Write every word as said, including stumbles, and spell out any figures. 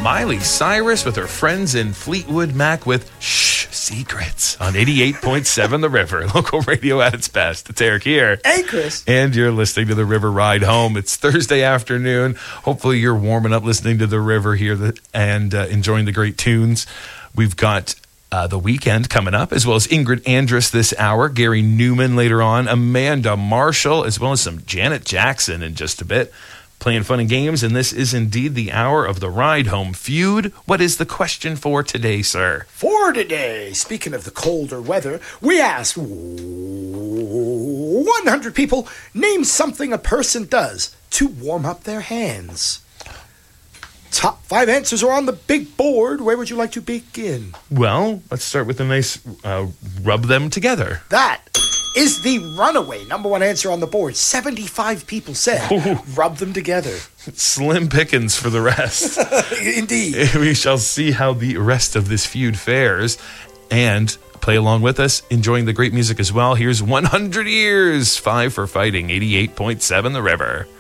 Miley Cyrus with her friends in Fleetwood Mac with Shh Secrets on eighty-eight point seven The River. Local radio at its best. It's Eric here. Hey, Chris. And you're listening to The River Ride Home. It's Thursday afternoon. Hopefully you're warming up listening to The River here and uh, enjoying the great tunes. We've got uh, The Weekend coming up, as well as Ingrid Andress this hour, Gary Newman later on, Amanda Marshall, as well as some Janet Jackson in just a bit. Playing fun and games, and this is indeed the hour of the Ride Home Feud. What is the question for today, sir? For today, speaking of the colder weather, we asked one hundred people, name something a person does to warm up their hands. Top five answers are on the big board. Where would you like to begin? Well, let's start with a nice uh, rub them together. That is the runaway number one answer on the board. seventy-five people said Ooh. Rub them together. Slim pickings for the rest. Indeed. We shall see how the rest of this feud fares and play along with us, enjoying the great music as well. Here's one hundred years, five for fighting, eighty-eight point seven The River.